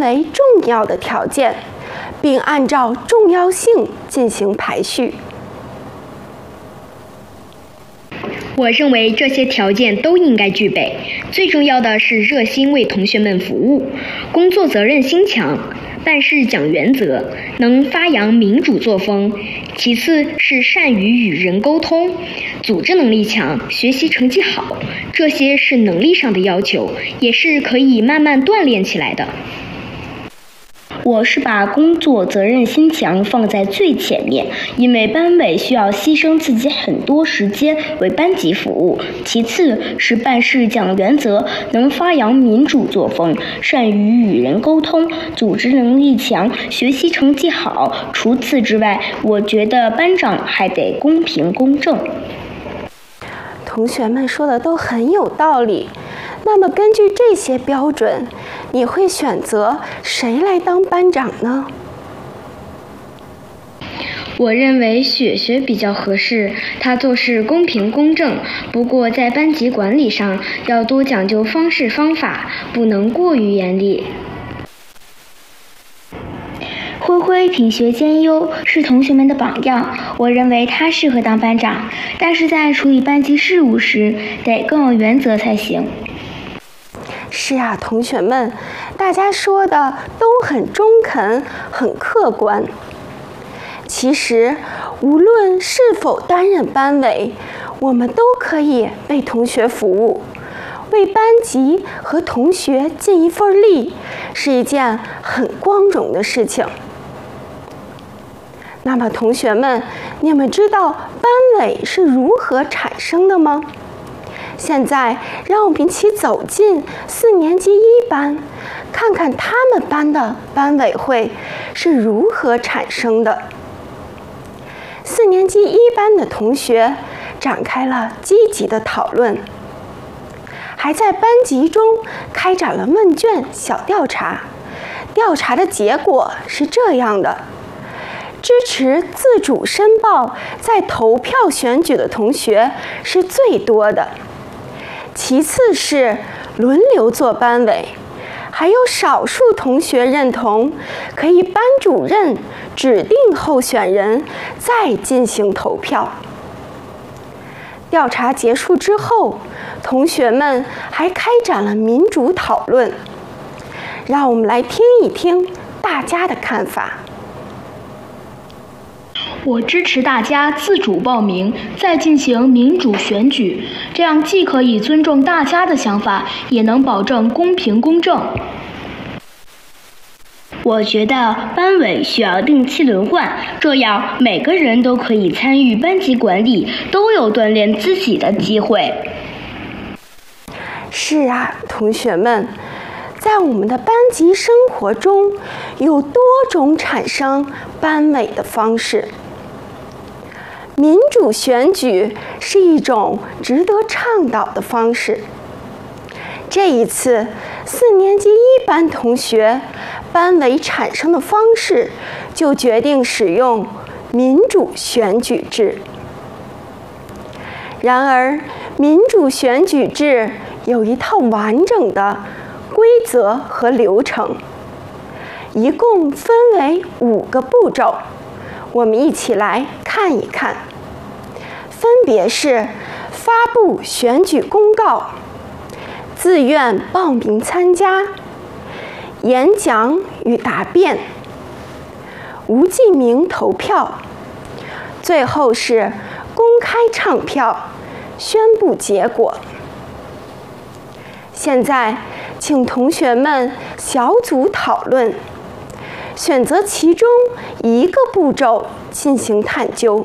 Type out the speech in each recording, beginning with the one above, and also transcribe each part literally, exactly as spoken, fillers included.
为重要的条件，并按照重要性进行排序。 我认为这些条件都应该具备，最重要的是热心为同学们服务，工作责任心强，办事讲原则，能发扬民主作风。其次是善于与人沟通，组织能力强，学习成绩好，这些是能力上的要求，也是可以慢慢锻炼起来的。 我是把工作责任心强放在最前面，因为班委需要牺牲自己很多时间为班级服务。其次是办事讲原则，能发扬民主作风，善于与人沟通，组织能力强，学习成绩好。除此之外，我觉得班长还得公平公正。 同学们说的都很有道理。那么根据这些标准，你会选择谁来当班长呢？ 我认为雪雪比较合适，她做事公平公正，不过在班级管理上要多讲究方式方法，不能过于严厉。 灰灰品学兼优，是同学们的榜样，我认为他适合当班长，但是在处理班级事务时得更有原则才行。 是啊，同学们，大家说的都很中肯，很客观。其实，无论是否担任班委，我们都可以为同学服务，为班级和同学尽一份力，是一件很光荣的事情。那么，同学们，你们知道班委是如何产生的吗？现在，让我们一起走进四年级一班，看看他们班的班委会是如何产生的。四年级一班的同学展开了积极的讨论，还在班级中开展了问卷小调查。调查的结果是这样的：支持自主申报在投票选举的同学是最多的，其次是轮流做班委，还有少数同学认同可以班主任指定候选人再进行投票。调查结束之后，同学们还开展了民主讨论，让我们来听一听大家的看法。 我支持大家自主报名，再进行民主选举，这样既可以尊重大家的想法，也能保证公平公正。 我觉得班委需要定期轮换，这样每个人都可以参与班级管理，都有锻炼自己的机会。 是啊，同学们，在我们的班级生活中，有多种产生班委的方式。民主选举是一种值得倡导的方式。这一次，四年级一班同学班委产生的方式就决定使用民主选举制。然而，民主选举制有一套完整的规则和流程，一共分为五个步骤，我们一起来看一看。分别是发布选举公告、自愿报名参加、演讲与答辩、无记名投票，最后是公开唱票、宣布结果。现在，请同学们小组讨论，选择其中一个步骤进行探究。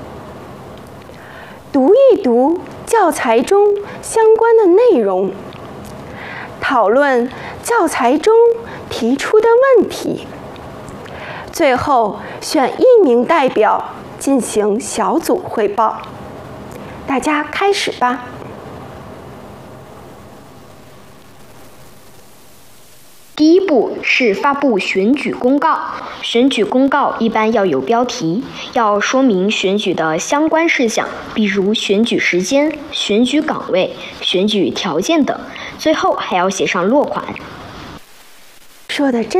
读一读教材中相关的内容，讨论教材中提出的问题，最后选一名代表进行小组汇报。大家开始吧。 第一步是发布选举公告。选举公告一般要有标题，要说明选举的相关事项，比如选举时间、选举岗位、选举条件等，最后还要写上落款。 说的真